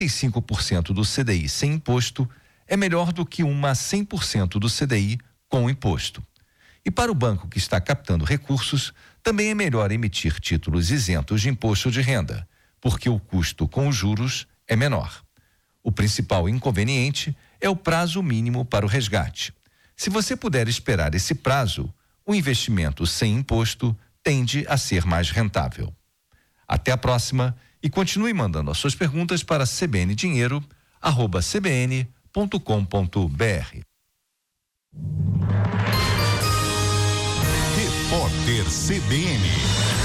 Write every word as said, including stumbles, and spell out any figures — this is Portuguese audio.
e cinco por cento do C D I sem imposto é melhor do que uma cem por cento do C D I com imposto. E para o banco que está captando recursos, também é melhor emitir títulos isentos de imposto de renda, porque o custo com os juros é menor. O principal inconveniente é o prazo mínimo para o resgate. Se você puder esperar esse prazo, o investimento sem imposto tende a ser mais rentável. Até a próxima e continue mandando as suas perguntas para cbndinheiro arroba c b n ponto com ponto b r. Repórter C B N.